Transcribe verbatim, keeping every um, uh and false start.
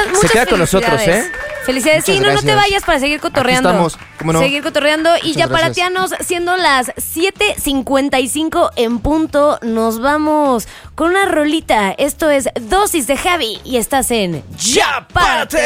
muchas Se queda con nosotros, ¿eh? Felicidades. Muchas Sí, no, no te gracias. vayas para seguir cotorreando. Aquí estamos, ¿cómo no? Seguir cotorreando. Y Muchas ya para gracias. Tianos, siendo las siete cincuenta y cinco en punto, nos vamos con una rolita. Esto es Dosis de Javi y estás en ¡Ya, párate!